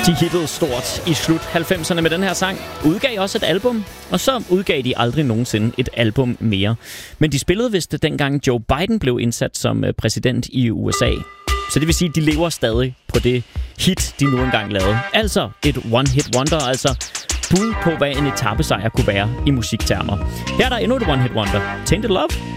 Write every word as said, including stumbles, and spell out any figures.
De hittede stort i slut halvfemserne med den her sang, udgav også et album, og så udgav de aldrig nogensinde et album mere. Men de spillede vist dengang Joe Biden blev indsat som præsident i U S A. Så det vil sige, at de lever stadig på det hit, de nu engang lavede. Altså et one-hit wonder, altså bud på, hvad en etapesejr kunne være i musiktermer. Her er der endnu et one-hit wonder. Tainted Love.